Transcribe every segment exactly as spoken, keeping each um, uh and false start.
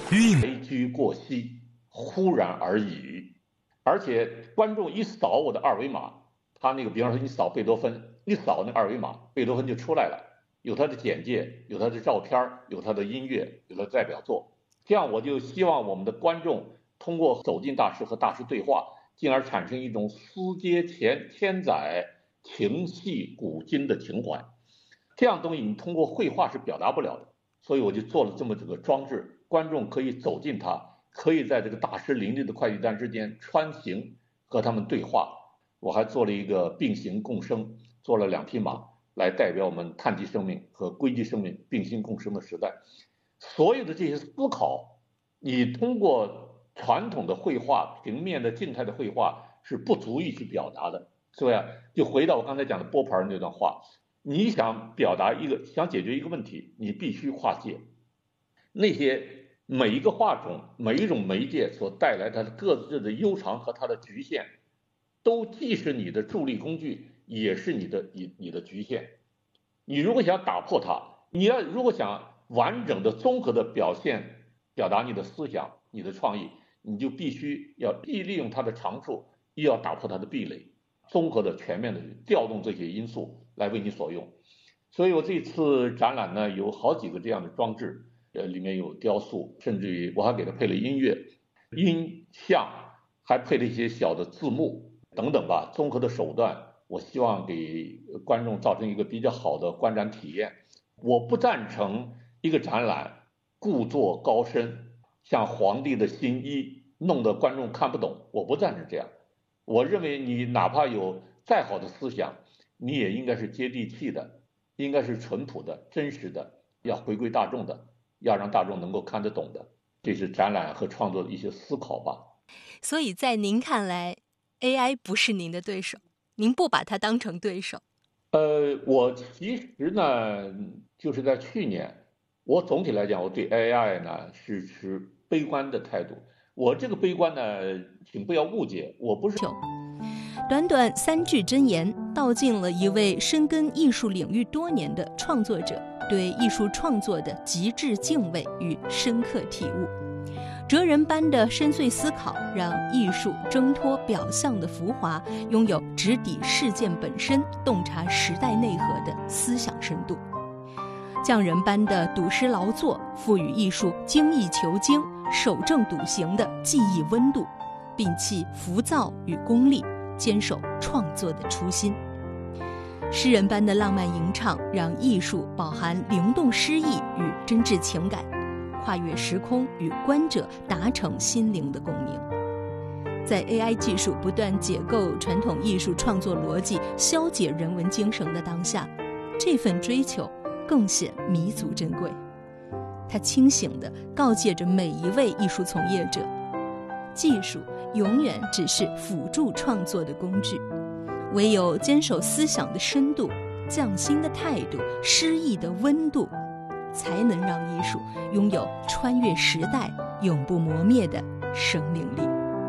白驹过隙，忽然而已。而且观众一扫我的二维码，他那个比方说你扫贝多芬，一扫那二维码，贝多芬就出来了，有他的简介，有他的照片，有他的音乐，有他的代表作。这样我就希望我们的观众通过走进大师和大师对话，进而产生一种思接千千载情系古今的情怀。这样东西你通过绘画是表达不了的，所以我就做了这么这个装置，观众可以走进它，可以在这个大师林立的快递单之间穿行，和他们对话。我还做了一个并行共生，做了两匹马来代表我们碳基生命和硅基生命并行共生的时代。所有的这些思考，你通过传统的绘画，平面的静态的绘画是不足以去表达的，是不是？就回到我刚才讲的波旁那段话，你想表达一个，想解决一个问题，你必须划界。那些每一个画种，每一种媒介所带来它的各自的悠长和它的局限，都既是你的助力工具，也是你的你你的局限。你如果想打破它，你要如果想完整的综合的表现表达你的思想，你的创意，你就必须要既利用它的长处，又要打破它的壁垒，综合的全面的调动这些因素来为你所用。所以我这次展览呢，有好几个这样的装置，呃，里面有雕塑，甚至于我还给它配了音乐、音像，还配了一些小的字幕等等吧，综合的手段，我希望给观众造成一个比较好的观展体验。我不赞成一个展览故作高深，像皇帝的新衣，弄得观众看不懂，我不赞成这样。我认为你哪怕有再好的思想，你也应该是接地气的，应该是淳朴的、真实的，要回归大众的，要让大众能够看得懂的。这是展览和创作的一些思考吧。 所以在您看来 A I 不是您的对手，您不把它当成对手。 呃，我其实呢，就是在去年，我总体来讲，我对 A I 呢是持悲观的态度。我这个悲观呢，请不要误解，我不是。 短短三句箴言，道尽了一位深耕艺术领域多年的创作者对艺术创作的极致敬畏与深刻体悟。哲人般的深邃思考，让艺术挣脱表象的浮华，拥有直抵事件本身、洞察时代内核的思想深度。匠人般的笃实劳作，赋予艺术精益求精、守正笃行的技艺温度，摒弃浮躁与功利，坚守创作的初心。诗人般的浪漫吟唱，让艺术饱含灵动诗意与真挚情感，跨越时空与观者达成心灵的共鸣。在 A I 技术不断解构传统艺术创作逻辑、消解人文精神的当下，这份追求更显弥足珍贵。它清醒地告诫着每一位艺术从业者，技术永远只是辅助创作的工具，唯有坚守思想的深度、匠心的态度、诗意的温度，才能让艺术拥有穿越时代、永不磨灭的生命力。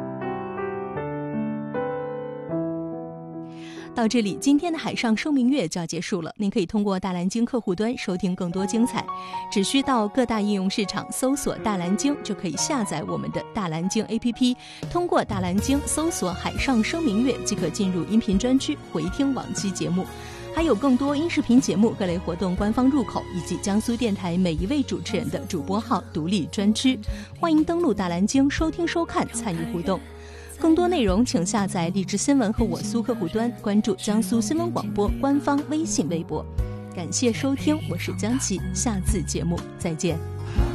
到这里，今天的海上生明月就要结束了。您可以通过大蓝鲸客户端收听更多精彩，只需到各大应用市场搜索大蓝鲸，就可以下载我们的大蓝鲸 A P P。通过大蓝鲸搜索海上生明月，即可进入音频专区回听往期节目。还有更多音视频节目、各类活动官方入口，以及江苏电台每一位主持人的主播号独立专区，欢迎登录大蓝鲸收听收看，参与互动。更多内容请下载荔枝新闻和我苏客户端，关注江苏新闻广播官方微信微博。感谢收听，我是江琪，下次节目再见。